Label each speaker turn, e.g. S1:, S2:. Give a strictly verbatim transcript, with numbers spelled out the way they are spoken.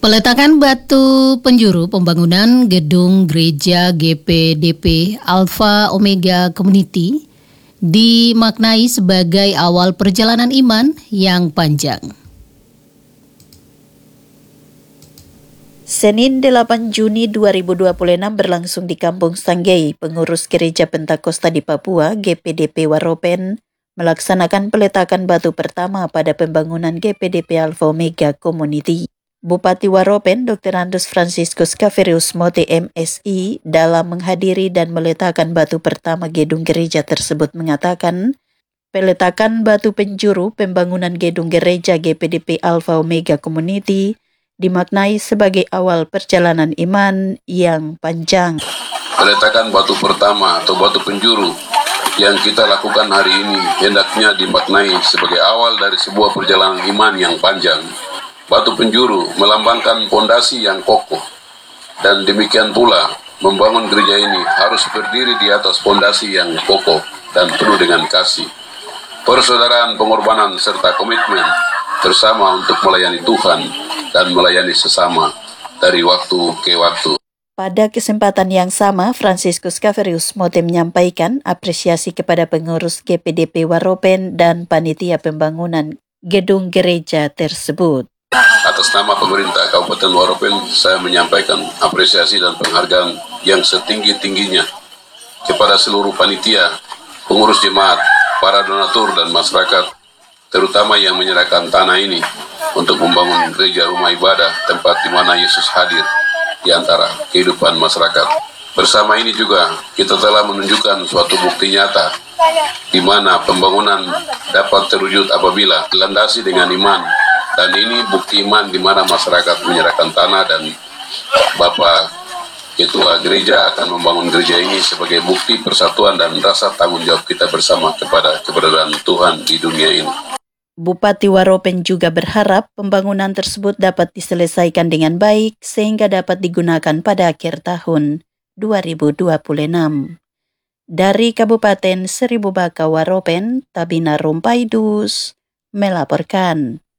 S1: Peletakan batu penjuru pembangunan gedung gereja G P D P Alpha Omega Community dimaknai sebagai awal perjalanan iman yang panjang.
S2: Senin delapan Juni dua ribu dua puluh enam berlangsung di Kampung Sanggei, pengurus Gereja Pentakosta di Papua, G P D P Waropen, melaksanakan peletakan batu pertama pada pembangunan G P D P Alpha Omega Community. Bupati Waropen, Doktor Andus Franciscus Kaverius Mote M Si, dalam menghadiri dan meletakkan batu pertama gedung gereja tersebut mengatakan, peletakan batu penjuru pembangunan gedung gereja G P D P Alpha Omega Community dimaknai sebagai awal perjalanan iman yang panjang.
S3: Peletakan batu pertama atau batu penjuru yang kita lakukan hari ini hendaknya dimaknai sebagai awal dari sebuah perjalanan iman yang panjang. Batu penjuru melambangkan pondasi yang kokoh, dan demikian pula membangun gereja ini harus berdiri di atas pondasi yang kokoh dan penuh dengan kasih, persaudaraan, pengorbanan, serta komitmen bersama untuk melayani Tuhan dan melayani sesama dari waktu ke waktu.
S2: Pada kesempatan yang sama, Franciscus Kaverius Mote menyampaikan apresiasi kepada pengurus G P D P Waropen dan panitia pembangunan gedung gereja tersebut.
S3: Atas nama pemerintah Kabupaten Waropen, saya menyampaikan apresiasi dan penghargaan yang setinggi-tingginya kepada seluruh panitia, pengurus jemaat, para donatur dan masyarakat, terutama yang menyerahkan tanah ini untuk membangun gereja rumah ibadah, tempat di mana Yesus hadir di antara kehidupan masyarakat. Bersama ini juga kita telah menunjukkan suatu bukti nyata di mana pembangunan dapat terwujud apabila dilandasi dengan iman. Dan ini bukti iman di mana masyarakat menyerahkan tanah, dan Bapak Ketua Gereja akan membangun gereja ini sebagai bukti persatuan dan rasa tanggung jawab kita bersama kepada keberadaan Tuhan di dunia ini.
S2: Bupati Waropen juga berharap pembangunan tersebut dapat diselesaikan dengan baik sehingga dapat digunakan pada akhir tahun dua ribu dua puluh enam. Dari Kabupaten Seribu Baka Waropen, Tabina Rumpaidus melaporkan.